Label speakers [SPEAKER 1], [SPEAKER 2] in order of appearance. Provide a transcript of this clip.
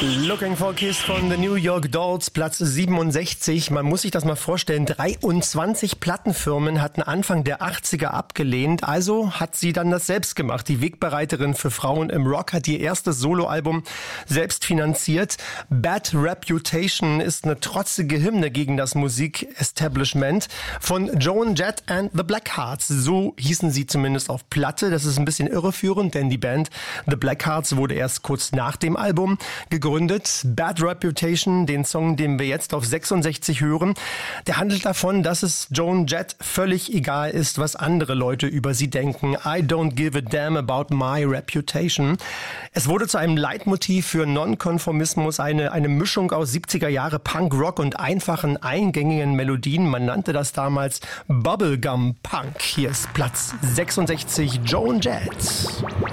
[SPEAKER 1] Looking for a Kiss von The New York Dolls, Platz 67. Man muss sich das mal vorstellen, 23 Plattenfirmen hatten Anfang der 80er abgelehnt, also hat sie dann das selbst gemacht. Die Wegbereiterin für Frauen im Rock hat ihr erstes Soloalbum selbst finanziert. Bad Reputation ist eine trotzige Hymne gegen das Musik-Establishment von Joan Jett and the Blackhearts. So hießen sie zumindest auf Platte. Das ist ein bisschen irreführend, denn die Band The Blackhearts wurde erst kurz nach dem Album gegründet. Bad Reputation, den Song, den wir jetzt auf 66 hören, der handelt davon, dass es Joan Jett völlig egal ist, was andere Leute über sie denken. I don't give a damn about my reputation. Es wurde zu einem Leitmotiv für Nonkonformismus, eine Mischung aus 70er Jahre Punk-Rock und einfachen, eingängigen Melodien. Man nannte das damals Bubblegum Punk. Hier ist Platz 66, Joan Jett.